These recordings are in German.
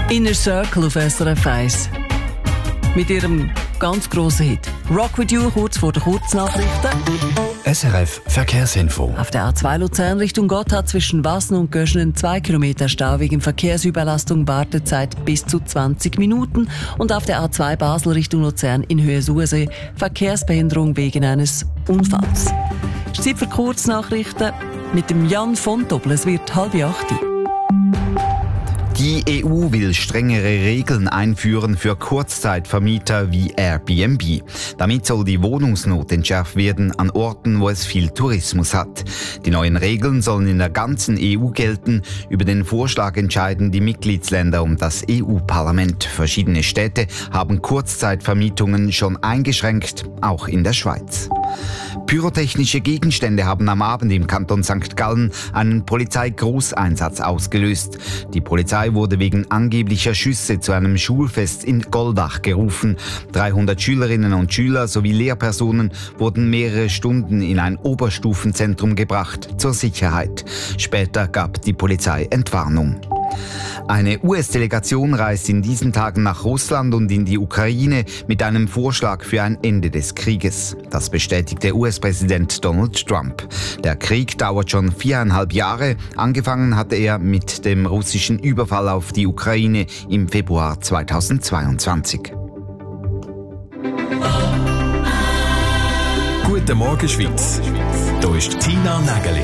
Inner Circle auf SRF 1. Mit ihrem ganz grossen Hit. Rock with You, kurz vor den Kurznachrichten. SRF Verkehrsinfo. Auf der A2 Luzern Richtung Gotthard zwischen Wassen und Göschenen 2 Kilometer Stau wegen Verkehrsüberlastung, Wartezeit bis zu 20 Minuten. Und auf der A2 Basel Richtung Luzern in Höhe Sursee Verkehrsbehinderung wegen eines Unfalls. Zeit für Kurznachrichten mit dem Jan von Doppel. Es wird 7:30. Die EU will strengere Regeln einführen für Kurzzeitvermieter wie Airbnb. Damit soll die Wohnungsnot entschärft werden an Orten, wo es viel Tourismus hat. Die neuen Regeln sollen in der ganzen EU gelten. Über den Vorschlag entscheiden die Mitgliedsländer und das EU-Parlament. Verschiedene Städte haben Kurzzeitvermietungen schon eingeschränkt, auch in der Schweiz. Pyrotechnische Gegenstände haben am Abend im Kanton St. Gallen einen Polizeigroßeinsatz ausgelöst. Die Polizei wurde wegen angeblicher Schüsse zu einem Schulfest in Goldach gerufen. 300 Schülerinnen und Schüler sowie Lehrpersonen wurden mehrere Stunden in ein Oberstufenzentrum gebracht zur Sicherheit. Später gab die Polizei Entwarnung. Eine US-Delegation reist in diesen Tagen nach Russland und in die Ukraine mit einem Vorschlag für ein Ende des Krieges. Das bestätigte US-Präsident Donald Trump. Der Krieg dauert schon 4,5 Jahre. Angefangen hatte er mit dem russischen Überfall auf die Ukraine im Februar 2022. Guten Morgen, Schweiz. Hier ist Tina Nägeli.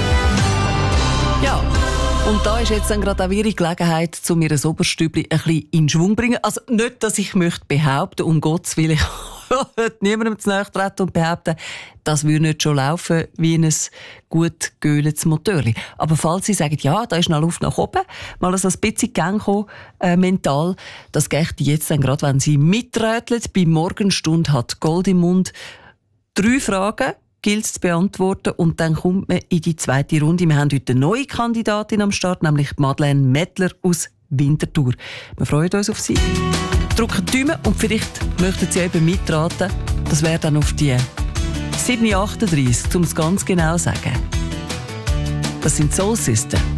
Ja. Und da ist jetzt dann gerade auch ihre Gelegenheit, zu mir ein Oberstübli ein bisschen in Schwung zu bringen. Also nicht, dass ich möchte behaupten, um Gottes Willen, ich will niemandem zu nahe treten und behaupten, das würde nicht schon laufen wie ein gut geöltes Motorli. Aber falls Sie sagen, ja, da ist noch Luft nach oben, mal so ein bisschen Gang kommen, mental, das geht jetzt dann gerade, wenn Sie miträteln. Bei Morgenstunde hat Gold im Mund. 3 Fragen gilt es zu beantworten und dann kommt man in die zweite Runde. Wir haben heute eine neue Kandidatin am Start, nämlich Madeleine Mettler aus Winterthur. Wir freuen uns auf Sie. Drücken die Daumen und vielleicht möchten Sie eben mitraten. Das wäre dann auf die 7:38, um es ganz genau zu sagen. Das sind Soul Sisters.